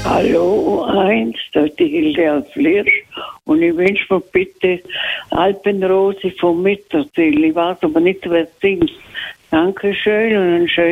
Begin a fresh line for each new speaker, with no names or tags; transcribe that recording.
Hallo, eins, da ist die Hilde aus Lirsch und ich wünsche mir bitte Alpenrose vom Mitterzell. Ich weiß aber nicht, wer es singt. Dankeschön und einen schönen